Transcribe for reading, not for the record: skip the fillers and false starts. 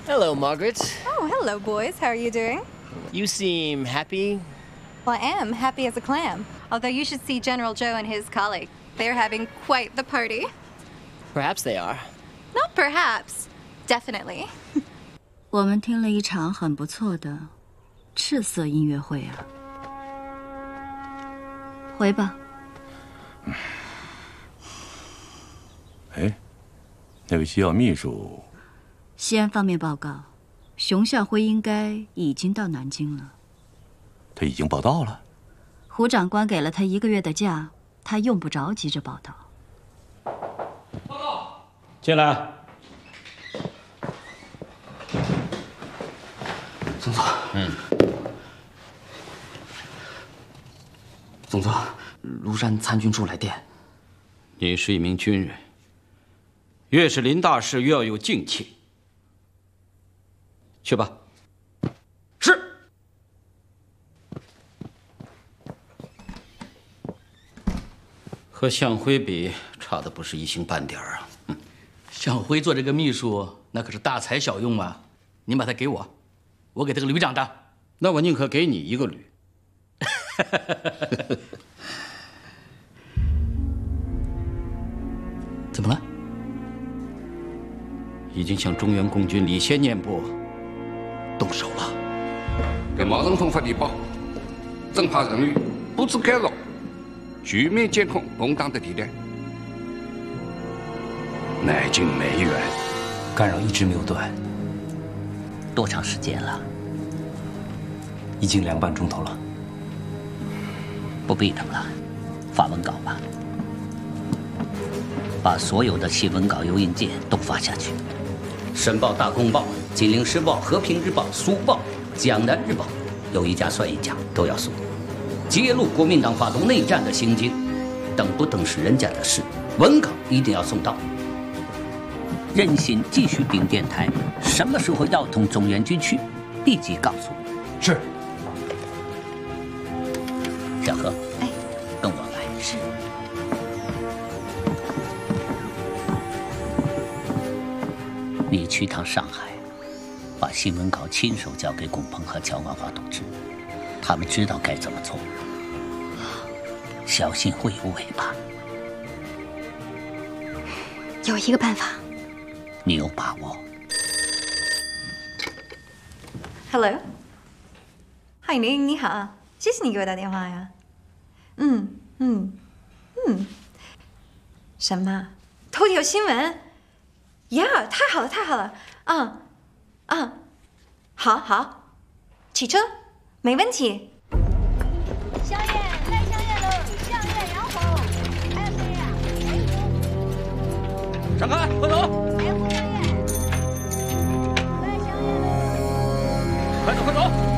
Hello, Margaret. Oh, hello, boys. How are you doing? You seem happy. Well, I am happy as a clam. Although you should see General Joe and his colleague. They're having quite the party. Perhaps they are. Not perhaps. Definitely. 我们听了一场很不错的赤色音乐会啊。回吧。 哎，那位西药秘书。 西安方面报告，熊向辉应该已经到南京了。 他已经报到了。 胡长官给了他1个月的假，他用不着急着报道。 报告，进来。 总座，总座，庐山参军处来电。 你是一名军人，越是临大事越要有静气。去吧。是。和向辉比，差的不是一星半点啊。 向辉做这个秘书，那可是大材小用啊！您把他给我，我给他个旅长当。 那我宁可给你1个旅。 怎么了？ 已经向中原共军李先念部动手了。 给毛泽东发电报，侦察人员不致干扰，全面监控空荡的地带。南京没远， 干扰一直没有断。 多长时间了？ 已经2个半钟头了。 不必等了，发文稿吧。把所有的新闻稿邮印件都发下去。《申报》《大公报》《金陵时报》《和平日报》《苏报》《江南日报》，有一家算一家，都要送。揭露国民党发动内战的行径，登不登是人家的事，文稿一定要送到。任心继续盯电台，什么时候要同中原军去，立即告诉我。 是。 小何， 哎， 跟我来。是。你去趟上海，把新闻稿亲手交给龚鹏和乔万华同志，他们知道该怎么做，小心会有尾巴。 有一个办法。 你有把握 Hello， 海宁，你好，谢谢你给我打电话呀。什么？头条新闻？呀，太好了，太好了！好，骑车，没问题。 香烟，带香烟喽！香烟洋红，还有谁呀？ 闪开，快走！ 还有香烟，带香烟喽！ 快走，快走！